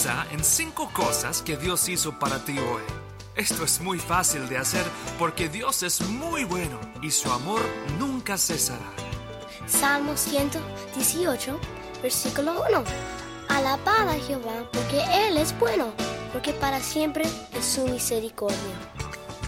Piensa en 5 cosas que Dios hizo para ti hoy. Esto es muy fácil de hacer porque Dios es muy bueno y su amor nunca cesará. Salmo 118, versículo 1. Alabad a Jehová porque Él es bueno, porque para siempre es su misericordia.